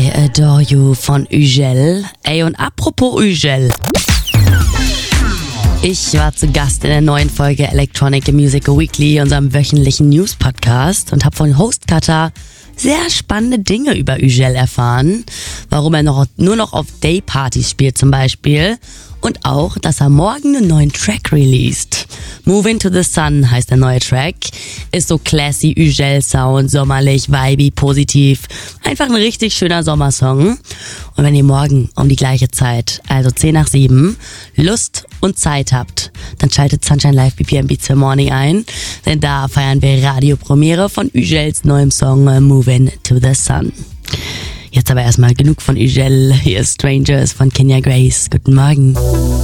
I Adore You von Ugel. Ey, und apropos Ugel. Ich war zu Gast in der neuen Folge Electronic Music Weekly, unserem wöchentlichen News-Podcast, und habe von Host Kata sehr spannende Dinge über Ugel erfahren. Warum er nur noch auf Day-Partys spielt zum Beispiel. Und auch, dass er morgen einen neuen Track released. Move Into the Sun heißt der neue Track. Ist so classy Ugel-Sound, sommerlich, vibey, positiv. Einfach ein richtig schöner Sommersong. Und wenn ihr morgen um die gleiche Zeit, also 6:50, Lust und Zeit habt, dann schaltet Sunshine Live BPM Beats for Morning ein. Denn da feiern wir Radiopremiere von Ugels neuem Song Move Into the Sun. Jetzt aber erstmal genug von Ugel. Hier ist Strangers von Kenya Grace. Guten Morgen.